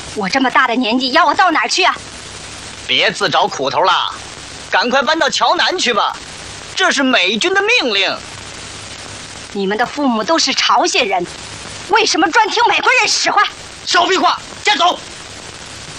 我这么大的年纪，要我到哪儿去啊？ 别自找苦头了，赶快搬到桥南去吧，这是美军的命令。 你们的父母都是朝鲜人，为什么专听美国人使唤？ 少废话，先走。